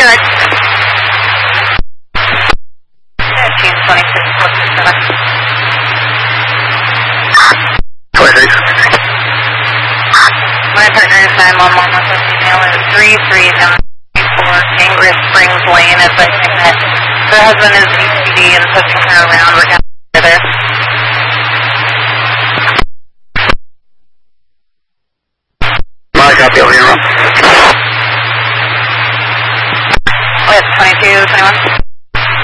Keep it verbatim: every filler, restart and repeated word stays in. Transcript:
right. fifteen twenty-six, seven. twenty-six. My partner is nine one one with a female is three three nine four Ingress Springs Lane, advising that her husband is E C D and pushing her around. We're going to there. My copy over here. Oh, it's twenty-two twenty-one.